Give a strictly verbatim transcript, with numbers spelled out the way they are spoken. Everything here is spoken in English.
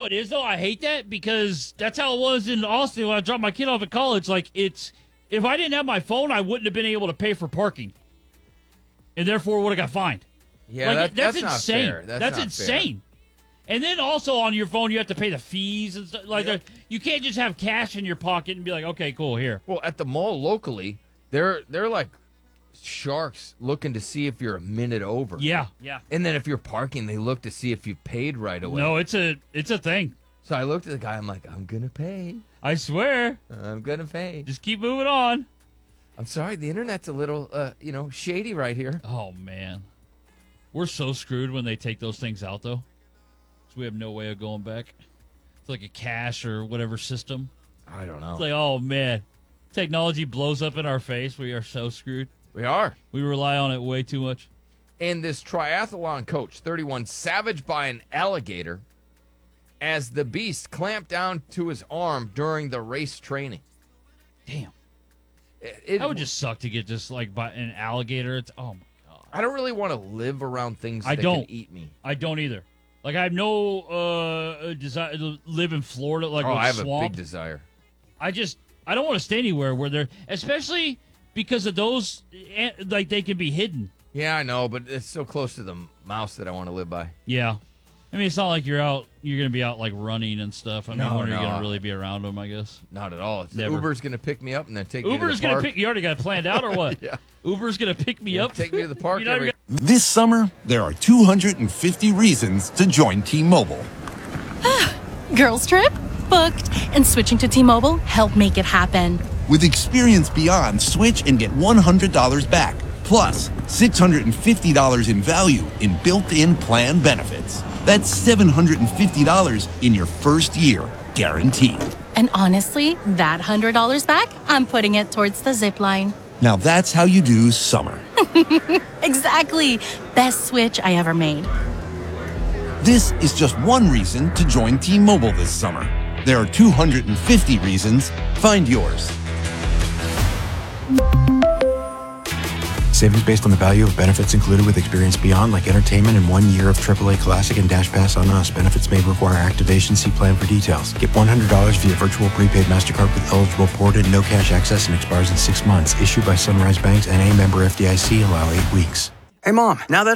it is though? I hate that because that's how it was in Austin when I dropped my kid off at college. Like it's if I didn't have my phone, I wouldn't have been able to pay for parking, and therefore would have got fined. Yeah, like, that, that's, that's insane. Not fair. That's, that's not insane. Fair. And then also on your phone, you have to pay the fees and stuff. Like yep. You can't just have cash in your pocket and be like, okay, cool, here. Well, at the mall locally, they're they're like sharks looking to see if you're a minute over. Yeah, yeah. And then if you're parking, they look to see if you paid right away. No, it's a it's a thing. So I looked at the guy. I'm like, I'm gonna pay. I swear. I'm gonna pay. Just keep moving on. I'm sorry, the internet's a little, uh, you know, shady right here. Oh man, we're so screwed when they take those things out, though. So we have no way of going back. It's like a cash or whatever system. I don't know. It's like, oh man, technology blows up in our face. We are so screwed. We are. We rely on it way too much. And this triathlon coach, thirty-one, savaged by an alligator as the beast clamped down to his arm during the race training. Damn. It, it that would just suck to get just like by an alligator. It's, oh my God. I don't really want to live around things I that don't. can eat me. I don't either. Like I have no uh, desire to live in Florida. Like oh, with I have swamp. a big desire. I just I don't want to stay anywhere where they're, especially because of those, like they can be hidden. Yeah, I know, but it's so close to the mouse that I want to live by. Yeah. I mean, it's not like you're out, you're going to be out like running and stuff. I mean, no, when no. are you going to really be around them, I guess? Not at all. It's Never. Uber's going to pick me up and then take Uber's me to the park. Uber's going to pick, you already got it planned out or what? Yeah. Uber's going to pick me yeah, up. Take me to the park. Every... Gonna... This summer, there are two hundred fifty reasons to join T-Mobile. Girls trip? Booked. And switching to T-Mobile helped make it happen. With Experience Beyond, switch and get one hundred dollars back. Plus, six hundred fifty dollars in value in built-in plan benefits. That's seven hundred fifty dollars in your first year, guaranteed. And honestly, that one hundred dollars back, I'm putting it towards the zip line. Now that's how you do summer. Exactly. Best switch I ever made. This is just one reason to join T-Mobile this summer. There are two hundred fifty reasons. Find yours. Savings based on the value of benefits included with Experience Beyond, like entertainment and one year of triple A Classic and Dash Pass on us. Benefits may require activation. See plan for details. Get one hundred dollars via virtual prepaid MasterCard with eligible ported, no cash access, and expires in six months. Issued by Sunrise Banks, N A member F D I C. Allow eight weeks. Hey, Mom, now that